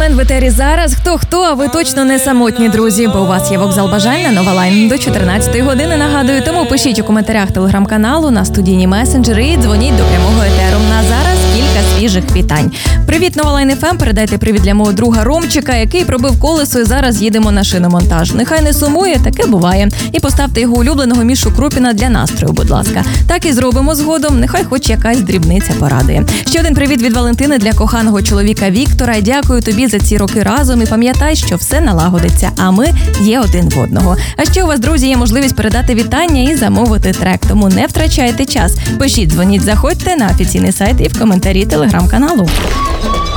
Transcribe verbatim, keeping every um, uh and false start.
Мен в етері зараз. Хто-хто, а ви точно не самотні, друзі, бо у вас є вокзал бажань на Нова Лайн до чотирнадцятої години, нагадую. Тому пишіть у коментарях телеграм-каналу, на студійні месенджери і дзвоніть до прямого етеру. На зараз кілька свіжих вітань. Привіт, Нова Лайн еф ем, передайте привіт для мого друга Ромчика, який пробив колесо і зараз їдемо на шиномонтаж. Нехай не сумує, таке буває. І поставте його улюбленого Мішу Крупіна для настрою, будь ласка. Так і зробимо згодом, нехай хоч якась дрібниця порадує. Ще один привіт від Валентини для коханого чоловіка Віктора. Дякую тобі за ці роки разом і пам'ятай, що все налагодиться, а ми є один в одного. А ще у вас, друзі, є можливість передати вітання і замовити трек, тому не втрачайте час. Пишіть, дзвоніть, заходьте на офіційний сайт і в коментарі телеграм-каналу.